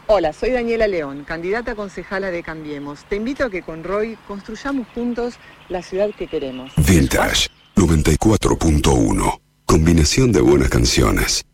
Hola, soy Daniela León, candidata a concejala de Cambiemos. Te invito a que con Roy construyamos juntos la ciudad que queremos. Vintage 94.1. Combinación de buenas canciones.